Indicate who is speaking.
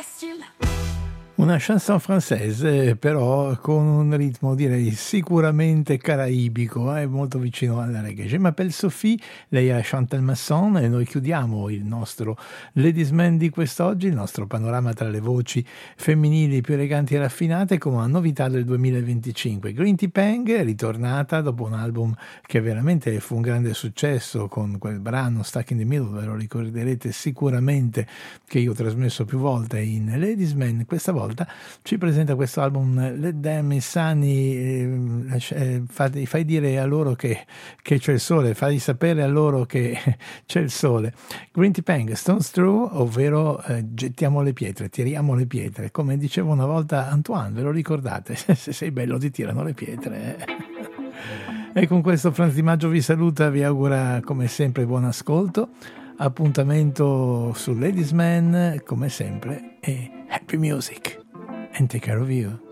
Speaker 1: Una chanson française, però con un ritmo direi sicuramente caraibico, molto vicino alla reggae. Je m'appelle Sophie, lei è Chantal Masson e noi chiudiamo il nostro Ladies Man di quest'oggi, il nostro panorama tra le voci femminili più eleganti e raffinate con una novità del 2025. Greenty Peng è ritornata dopo un album che veramente fu un grande successo con quel brano Stuck in the Middle, ve lo ricorderete sicuramente, che io ho trasmesso più volte in Ladies Man. Questa volta ci presenta questo album Let Them Is Sunny, fai dire a loro che c'è il sole, fai sapere a loro che c'è il sole. Greenty Peng, Stones Throw, ovvero gettiamo le pietre, tiriamo le pietre, come diceva una volta Antoine, ve lo ricordate? Se sei bello ti tirano le pietre. E con questo Franz Di Maggio vi saluta, vi augura come sempre buon ascolto, appuntamento su Ladies Man come sempre e happy music and take care of you.